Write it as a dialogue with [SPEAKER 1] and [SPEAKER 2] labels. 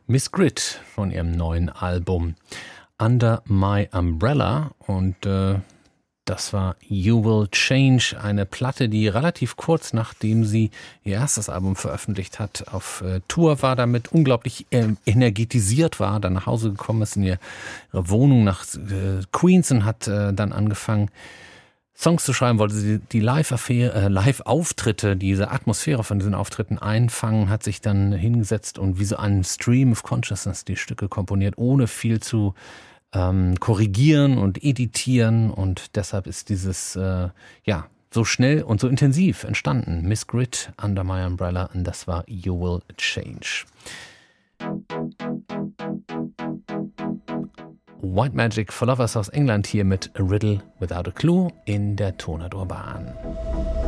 [SPEAKER 1] Miss Grit von ihrem neuen Album Under My Umbrella und das war You Will Change, eine Platte, die relativ kurz nachdem sie ihr erstes Album veröffentlicht hat, auf Tour war, damit unglaublich energetisiert war, dann nach Hause gekommen ist in ihre Wohnung nach Queens und hat dann angefangen, Songs zu schreiben, wollte sie die Live-Auftritte, diese Atmosphäre von diesen Auftritten einfangen, hat sich dann hingesetzt und wie so ein Stream of Consciousness die Stücke komponiert, ohne viel zu korrigieren und editieren, und deshalb ist dieses so schnell und so intensiv entstanden. Miss Grit, Under My Umbrella, und das war You Will Change. White Magic for Lovers aus England hier mit A Riddle Without a Clue in der Tonart Urban.